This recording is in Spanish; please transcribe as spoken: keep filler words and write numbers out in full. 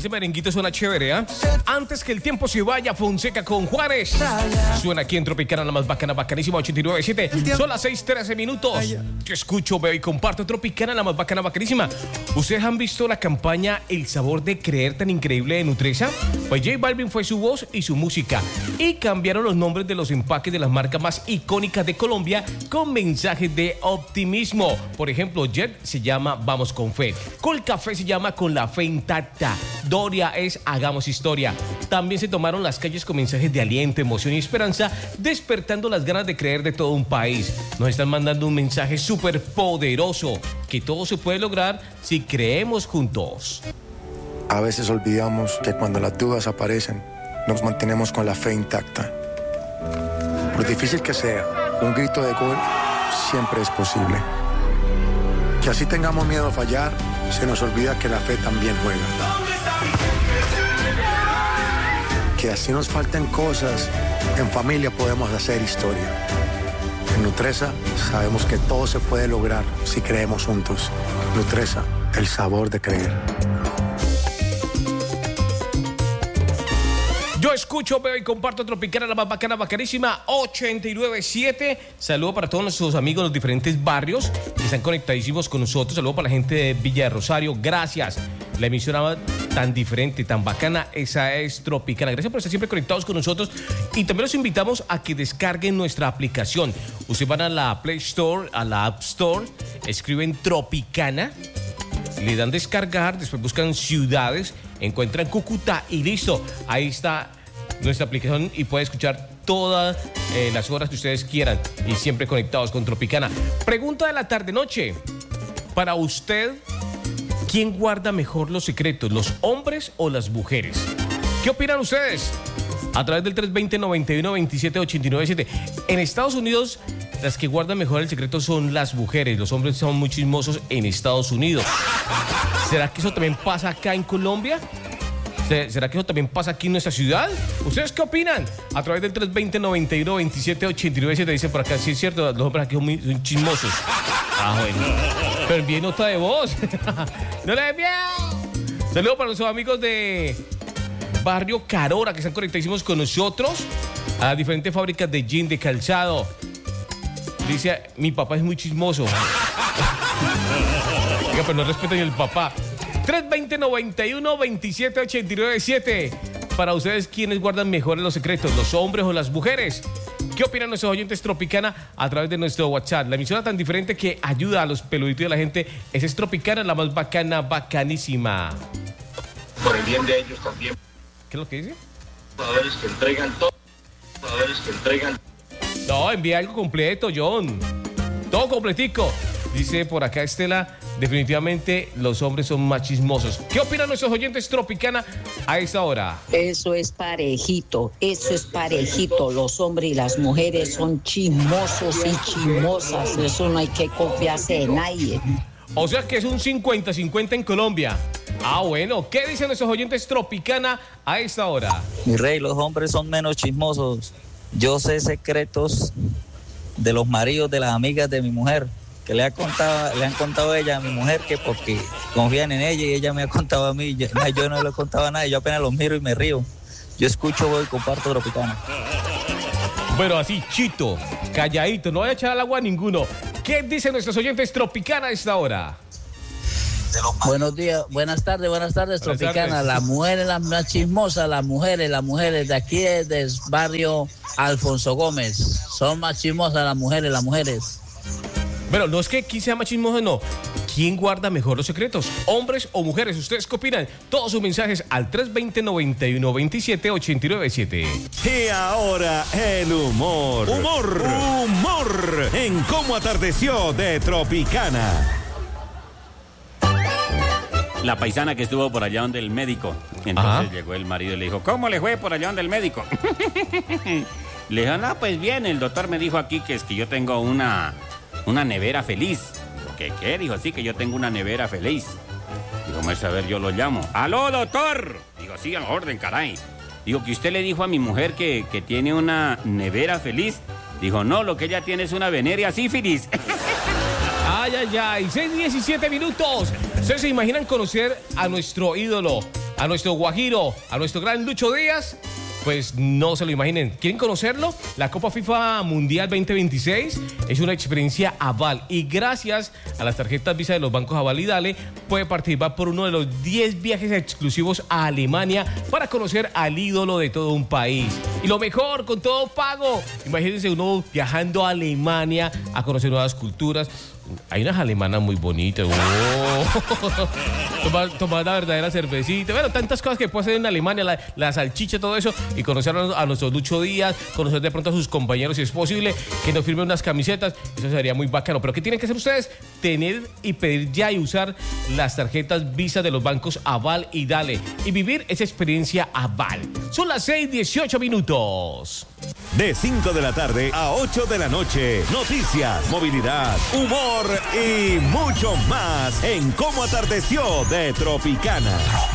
Ese merenguito suena chévere, ¿eh? Antes que el tiempo se vaya, Fonseca con Juárez. Suena aquí en Tropicana, la más bacana, bacanísima, ochenta y nueve punto siete. Son las seis trece minutos. Yo escucho, veo y comparto Tropicana, la más bacana, bacanísima. ¿Ustedes han visto la campaña El sabor de creer tan increíble de Nutresa? Pues J Balvin fue su voz y su música. Y cambiaron los nombres de los empaques de las marcas más icónicas de Colombia con mensajes de optimismo. Por ejemplo, Jet se llama Vamos con Fe. Colcafé se llama Con la Fe Intacta. Doria es Hagamos Historia. También se tomaron las calles con mensajes de aliento, emoción y esperanza, despertando las ganas de creer de todo un país. Nos están mandando un mensaje súper poderoso, que todo se puede lograr si creemos juntos. A veces olvidamos que cuando las dudas aparecen, nos mantenemos con la fe intacta. Por difícil que sea, un grito de gol siempre es posible. Que así tengamos miedo a fallar, se nos olvida que la fe también juega. Que así nos falten cosas, en familia podemos hacer historia. En Nutresa sabemos que todo se puede lograr si creemos juntos. Nutresa, el sabor de creer. Yo escucho, veo y comparto Tropicana, la más bacana, bacanísima, ochenta y nueve punto siete. Saludo para todos nuestros amigos de los diferentes barrios que están conectadísimos con nosotros. Saludo para la gente de Villa de Rosario. Gracias. La emisora tan diferente, tan bacana, esa es Tropicana. Gracias por estar siempre conectados con nosotros. Y también los invitamos a que descarguen nuestra aplicación. Ustedes van a la Play Store, a la App Store, escriben Tropicana, le dan descargar, después buscan ciudades, encuentran Cúcuta y listo. Ahí está nuestra aplicación y puede escuchar todas eh, las horas que ustedes quieran y siempre conectados con Tropicana. Pregunta de la tarde-noche. Para usted, ¿quién guarda mejor los secretos, los hombres o las mujeres? ¿Qué opinan ustedes? A través del tres dos cero, nueve uno, dos siete, ocho nueve siete. En Estados Unidos, las que guardan mejor el secreto son las mujeres. Los hombres son muy chismosos en Estados Unidos. ¿Será que eso también pasa acá en Colombia? ¿Será que eso también pasa aquí en nuestra ciudad? ¿Ustedes qué opinan? A través del tres dos cero, nueve uno, dos siete, ocho nueve siete. Dice por acá, sí es cierto, los hombres aquí son muy son chismosos. Ah, bueno. Pero envíe nota de voz. ¡No le envíe! Saludos para nuestros amigos de Barrio Carora que están conectadísimos con nosotros a las diferentes fábricas de jean, de calzado. Dice, mi papá es muy chismoso. Oiga, pero no respetan el papá. tres dos cero, nueve uno, dos siete, ocho nueve siete. Para ustedes, ¿quiénes guardan mejor los secretos, los hombres o las mujeres? ¿Qué opinan nuestros oyentes Tropicana a través de nuestro WhatsApp? La emisora tan diferente que ayuda a los peluditos de la gente. Esa es Tropicana, la más bacana, bacanísima. Por el bien de ellos también. ¿Qué es lo que dice? Jugadores que entregan todo. Jugadores que entregan. No, envía algo completo, John. Todo completico. Dice por acá Estela, definitivamente los hombres son más chismosos. ¿Qué opinan nuestros oyentes Tropicana a esta hora? Eso es parejito, eso es parejito. Los hombres y las mujeres son chismosos y chismosas. Eso no hay que confiarse en nadie. O sea que es un cincuenta cincuenta en Colombia. Ah, bueno. ¿Qué dicen nuestros oyentes Tropicana a esta hora? Mi rey, los hombres son menos chismosos. Yo sé secretos de los maridos de las amigas de mi mujer, que le, ha contado, le han contado a ella, a mi mujer, que porque confían en ella y ella me ha contado a mí. Yo, yo no le he contado a nadie, yo apenas los miro y me río. Yo escucho, voy y comparto Tropicana. Bueno, así, chito, calladito, no voy a echar al agua a ninguno. ¿Qué dicen nuestros oyentes Tropicana a esta hora? Buenos días, buenas tardes, buenas tardes, buenas Tropicana. Tardes. Las mujeres, las más chismosas, las mujeres, las mujeres de aquí del barrio Alfonso Gómez. Son más chismosas las mujeres, las mujeres. Bueno, no es que aquí sea más chismoso, no. ¿Quién guarda mejor los secretos? ¿Hombres o mujeres? ¿Ustedes qué opinan? Todos sus mensajes al tres dos cero, nueve uno, dos siete, ocho nueve siete. Y ahora el humor. Humor. Humor. En Cómo Atardeció de Tropicana. La paisana que estuvo por allá donde el médico. Entonces Ajá. llegó el marido y le dijo, ¿cómo le fue por allá donde el médico? Le dijo, no, pues bien, el doctor me dijo aquí que es que yo tengo una, una nevera feliz. ¿Qué, qué? Dijo, sí, que yo tengo una nevera feliz. Digo, vamos a ver, yo lo llamo. ¡Aló, doctor! Digo, sí, a la orden, caray. Digo, que usted le dijo a mi mujer que, que tiene una nevera feliz. Dijo, no, lo que ella tiene es una venerea sífilis. Ay, ay, ay, seis diecisiete minutos. ¿Ustedes se imaginan conocer a nuestro ídolo, a nuestro Guajiro, a nuestro gran Lucho Díaz. Pues no se lo imaginen. ¿Quieren conocerlo? La Copa FIFA Mundial veinte veintiséis es una experiencia Aval y gracias a las tarjetas Visa de los bancos Aval y Dale puede participar por uno de los diez viajes exclusivos a Alemania para conocer al ídolo de todo un país. Y lo mejor, con todo pago. Imagínense uno viajando a Alemania a conocer nuevas culturas. Hay unas alemanas muy bonitas. Oh. tomar, tomar la verdadera cervecita. Bueno, tantas cosas que puede hacer en Alemania, la, la salchicha, todo eso. Y conocer a, a nuestro Lucho Díaz, conocer de pronto a sus compañeros si es posible, que nos firmen unas camisetas. Eso sería muy bacano. Pero ¿qué tienen que hacer ustedes? Tener y pedir ya y usar las tarjetas Visa de los bancos Aval y Dale. Y vivir esa experiencia Aval. Son las seis dieciocho minutos. De cinco de la tarde a ocho de la noche. Noticias, movilidad, humor y mucho más en Cómo Atardeció de Tropicana.